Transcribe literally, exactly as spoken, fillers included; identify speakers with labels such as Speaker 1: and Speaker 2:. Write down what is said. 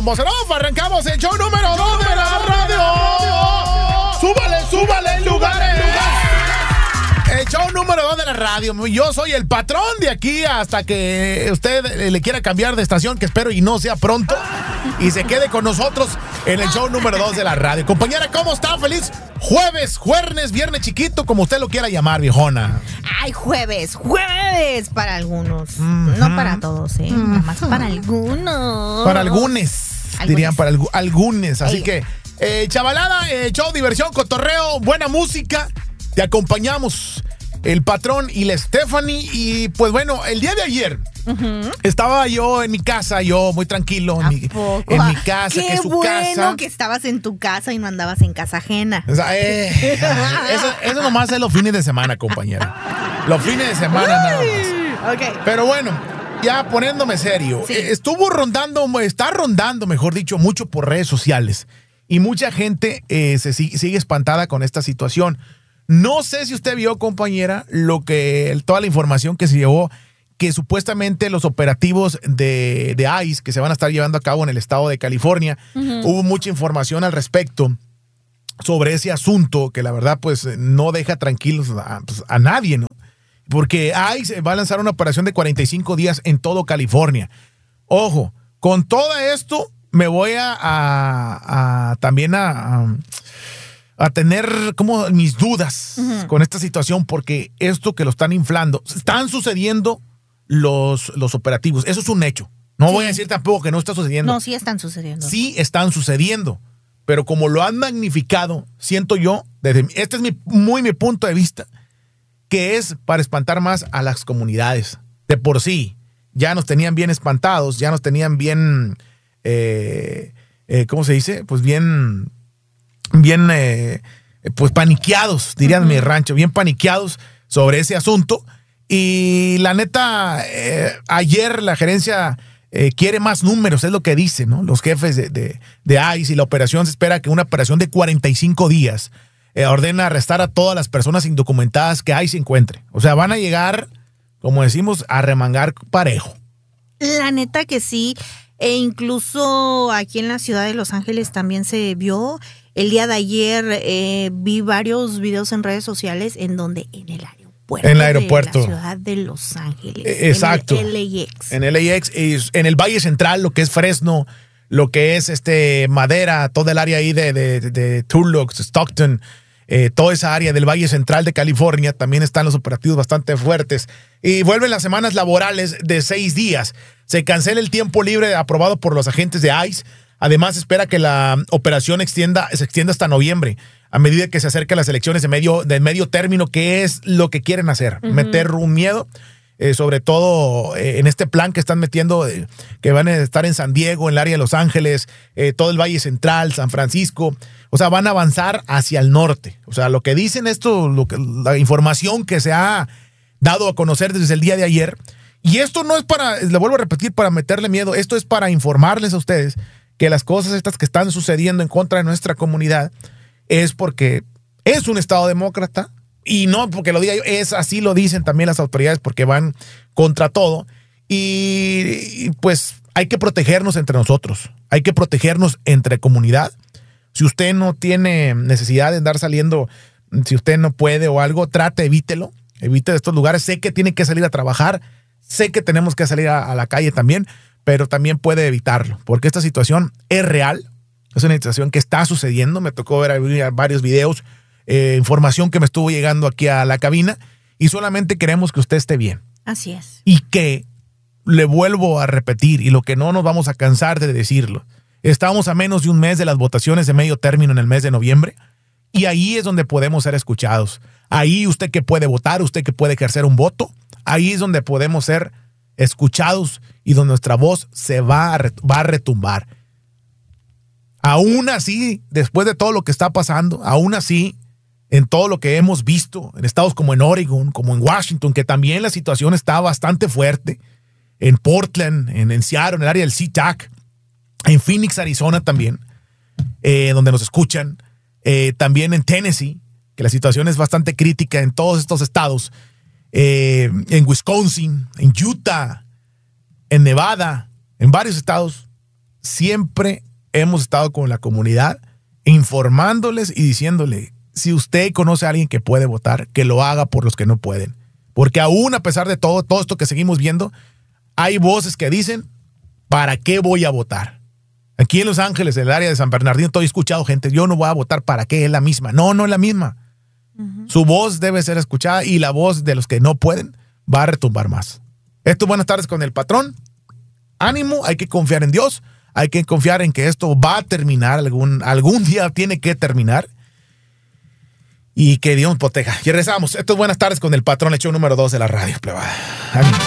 Speaker 1: con voz en off. Arrancamos el show número dos de la radio. Súbale, súbale en lugares. El show número dos de la radio. Yo soy el patrón de aquí hasta que usted le quiera cambiar de estación, que espero y no sea pronto, y se quede con nosotros en el show número dos de la radio. Compañera, ¿cómo está? Feliz jueves, jueves, viernes chiquito, como usted lo quiera llamar, viejona.
Speaker 2: Ay, jueves, jueves para algunos. Mm-hmm. No para todos, ¿eh? Mm-hmm. Nada más para algunos.
Speaker 1: Para algunos, dirían para alg- algunos. Así Ey. que, eh, chavalada, eh, show, diversión, cotorreo, buena música. Te acompañamos el patrón y la Stephanie. Y pues bueno, el día de ayer uh-huh. estaba yo en mi casa, yo muy tranquilo en, mi, en mi casa,
Speaker 2: Qué
Speaker 1: que es su
Speaker 2: bueno
Speaker 1: casa.
Speaker 2: Que estabas en tu casa y no andabas en casa ajena.
Speaker 1: O sea, eh, eso, eso nomás es los fines de semana, compañera. Los fines de semana nada más.
Speaker 2: Okay.
Speaker 1: Pero bueno, ya poniéndome serio, sí. estuvo rondando, está rondando, mejor dicho, mucho por redes sociales. Y mucha gente eh, se sigue, sigue espantada con esta situación. No sé si usted vio, compañera, lo que toda la información que se llevó, que supuestamente los operativos de, de I C E que se van a estar llevando a cabo en el estado de California, uh-huh. hubo mucha información al respecto sobre ese asunto que la verdad pues no deja tranquilos a, pues, a nadie, ¿no? Porque I C E va a lanzar una operación de cuarenta y cinco días en todo California. Ojo, con todo esto me voy a, a, a también a... a a tener como mis dudas uh-huh. con esta situación, porque esto que lo están inflando, están sucediendo los, los operativos, eso es un hecho. No sí. voy a decir tampoco que no está sucediendo.
Speaker 2: No, sí están sucediendo.
Speaker 1: Sí están sucediendo, pero como lo han magnificado, siento yo, desde este es mi, muy mi punto de vista, que es para espantar más a las comunidades. De por sí, ya nos tenían bien espantados, ya nos tenían bien, eh, eh, ¿cómo se dice? Pues bien... bien eh, pues paniqueados, dirían uh-huh. mi rancho, bien paniqueados sobre ese asunto. Y la neta, eh, ayer la gerencia eh, quiere más números, es lo que dicen, ¿no? Los jefes de, de, de I C E, y la operación se espera que una operación de cuarenta y cinco días eh, ordena arrestar a todas las personas indocumentadas que I C E encuentre. O sea, van a llegar, como decimos, a remangar parejo.
Speaker 2: La neta que sí, e incluso aquí en la ciudad de Los Ángeles también se vio. El día de ayer eh, vi varios videos en redes sociales en donde en el aeropuerto,
Speaker 1: en el aeropuerto
Speaker 2: de la ciudad de Los Ángeles.
Speaker 1: Eh, exacto.
Speaker 2: En el L A X.
Speaker 1: En el L A X, en el Valle Central, lo que es Fresno, lo que es este Madera, todo el área ahí de, de, de, de Turlock, Stockton, eh, toda esa área del Valle Central de California, también están los operativos bastante fuertes. Y vuelven las semanas laborales de seis días. Se cancela el tiempo libre aprobado por los agentes de I C E. Además, espera que la operación extienda, se extienda hasta noviembre, a medida que se acercan las elecciones de medio, de medio término, que es lo que quieren hacer, uh-huh. meter un miedo, eh, sobre todo eh, en este plan que están metiendo, eh, que van a estar en San Diego, en el área de Los Ángeles, eh, todo el Valle Central, San Francisco. O sea, van a avanzar hacia el norte. O sea, lo que dicen esto, lo que, la información que se ha dado a conocer desde el día de ayer, y esto no es para, le vuelvo a repetir, para meterle miedo, esto es para informarles a ustedes que las cosas estas que están sucediendo en contra de nuestra comunidad es porque es un estado demócrata, y no porque lo diga yo, es así lo dicen también las autoridades, porque van contra todo, y, y pues hay que protegernos entre nosotros, hay que protegernos entre comunidad. Si usted no tiene necesidad de andar saliendo, si usted no puede o algo, trate, evítelo, evite de estos lugares. Sé que tiene que salir a trabajar, sé que tenemos que salir a, a la calle también, pero también puede evitarlo, porque esta situación es real, es una situación que está sucediendo. Me tocó ver varios videos, eh, información que me estuvo llegando aquí a la cabina, y solamente queremos que usted esté bien.
Speaker 2: Así es.
Speaker 1: Y que, le vuelvo a repetir, y lo que no nos vamos a cansar de decirlo, estamos a menos de un mes de las votaciones de medio término en el mes de noviembre, y ahí es donde podemos ser escuchados. Ahí usted que puede votar, usted que puede ejercer un voto, ahí es donde podemos ser escuchados y donde nuestra voz se va a, va a retumbar. Aún así, después de todo lo que está pasando, aún así, en todo lo que hemos visto en estados como en Oregon, como en Washington, que también la situación está bastante fuerte, en Portland, en, en Seattle, en el área del SeaTac, en Phoenix, Arizona también, eh, donde nos escuchan, eh, también en Tennessee, que la situación es bastante crítica en todos estos estados, eh, en Wisconsin, en Utah, en Nevada, en varios estados, siempre hemos estado con la comunidad informándoles y diciéndole, si usted conoce a alguien que puede votar, que lo haga por los que no pueden. Porque aún a pesar de todo, todo esto que seguimos viendo, hay voces que dicen, ¿para qué voy a votar? Aquí en Los Ángeles, en el área de San Bernardino, estoy escuchado gente, yo no voy a votar, ¿para qué? Es la misma. No, no es la misma. Uh-huh. Su voz debe ser escuchada y la voz de los que no pueden va a retumbar más. Esto, buenas tardes con el patrón. Ánimo, hay que confiar en Dios, hay que confiar en que esto va a terminar, algún, algún día tiene que terminar. Y que Dios nos proteja. Y regresamos. Esto es buenas tardes con el patrón, el show número dos de la radio. Plebada. Ánimo.